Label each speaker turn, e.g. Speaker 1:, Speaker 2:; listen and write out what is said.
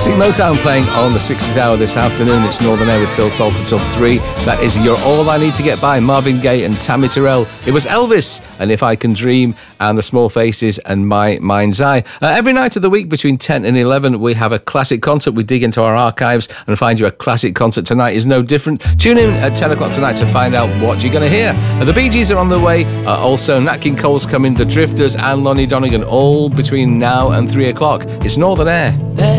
Speaker 1: Classic Motown playing on the 60s hour this afternoon. It's Northern Air with Phil Salter till 3. That is You're All I Need to Get By, Marvin Gaye and Tammy Terrell. It was Elvis and If I Can Dream and The Small Faces and My Mind's Eye. Every night of the week between 10 and 11 we have a classic concert. We dig into our archives and find you a classic concert. Tonight is no different. Tune in at 10 o'clock tonight to find out what you're going to hear. The Bee Gees are on the way. Also Nat King Cole's coming, The Drifters and Lonnie Donegan, all between now and 3 o'clock. It's Northern Air.